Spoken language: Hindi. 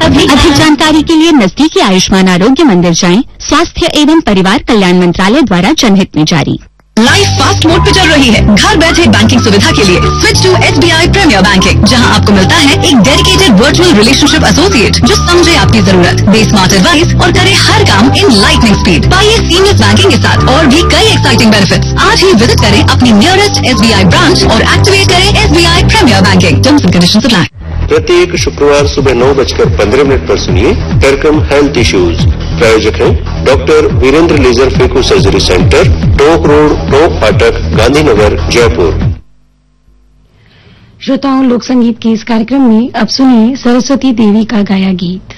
अधिक जानकारी के लिए नजदीकी आयुष्मान आरोग्य मंदिर जाएं। स्वास्थ्य एवं परिवार कल्याण मंत्रालय द्वारा जनहित में जारी। लाइफ फास्ट मोड पे चल रही है। घर बैठे बैंकिंग सुविधा के लिए switch to SBI premiere banking, जहां आपको मिलता है एक डेडिकेटेड वर्चुअल रिलेशनशिप एसोसिएट जो समझे आपकी जरूरत, दे स्मार्ट एडवाइस और करे हर काम इन लाइटनिंग स्पीड। पाइए सीमलेस बैंकिंग के साथ और भी कई एक्साइटिंग बेनिफिट्स। आज ही विजिट करें अपनी नियरेस्ट SBI ब्रांच और एक्टिवेट करें SBI premiere banking. Terms and conditions apply. प्रत्येक शुक्रवार सुबह 9:15 पर सुनिए टर्कम हेल्थ इश्यूज। प्रायोजक हैं doctor Virendra laser phaco surgery centre, टोक रोड, टोक फाटक, गांधीनगर, जयपुर। श्रोताओं, लोक संगीत के इस कार्यक्रम में अब सुनिए सरस्वती देवी का गाया गीत।